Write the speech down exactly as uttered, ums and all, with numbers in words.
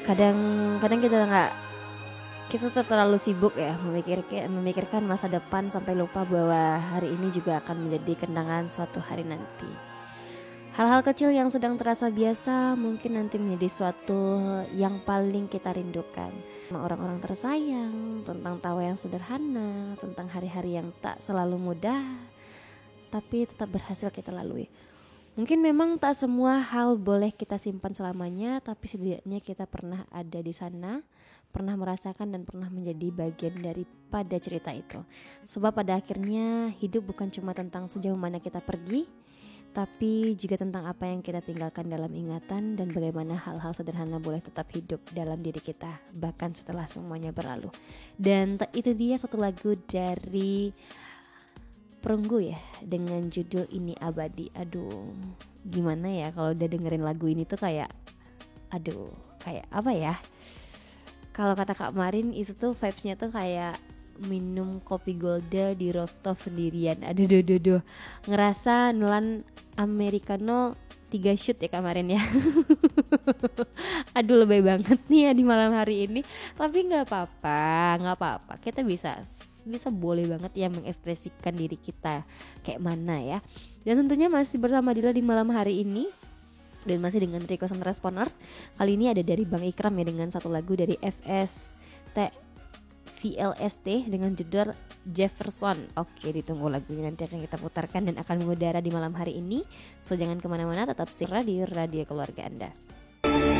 Kadang kadang kita nggak kita tuh terlalu sibuk ya memikirkan memikirkan masa depan sampai lupa bahwa hari ini juga akan menjadi kenangan suatu hari nanti. Hal-hal kecil yang sedang terasa biasa mungkin nanti menjadi suatu yang paling kita rindukan. Orang-orang tersayang, tentang tawa yang sederhana, tentang hari-hari yang tak selalu mudah, tapi tetap berhasil kita lalui. Mungkin memang tak semua hal boleh kita simpan selamanya, tapi setidaknya kita pernah ada di sana, pernah merasakan dan pernah menjadi bagian daripada cerita itu. Sebab pada akhirnya hidup bukan cuma tentang sejauh mana kita pergi, tapi juga tentang apa yang kita tinggalkan dalam ingatan dan bagaimana hal-hal sederhana boleh tetap hidup dalam diri kita bahkan setelah semuanya berlalu. Dan itu dia satu lagu dari Perunggu ya dengan judul Ini Abadi. Aduh, gimana ya kalau udah dengerin lagu ini tuh kayak aduh, kayak apa ya? Kalau kata Kak Marin itu tuh vibes-nya tuh kayak minum kopi golda di rooftop sendirian. Aduh duh duh duh. Ngerasa nelan americano tiga shoot ya kemarin ya. Aduh lebay banget nih ya di malam hari ini. Tapi nggak apa-apa, nggak apa-apa. Kita bisa bisa boleh banget ya mengekspresikan diri kita kayak mana ya. Dan tentunya masih bersama Dila di malam hari ini. Dan masih dengan request and responders. Kali ini ada dari Bang Ikram ya dengan satu lagu dari F S T V L S T dengan judul Jefferson. Oke, ditunggu lagunya nanti akan kita putarkan dan akan mengudara di malam hari ini. So jangan kemana-mana, tetap stay radio radio keluarga Anda.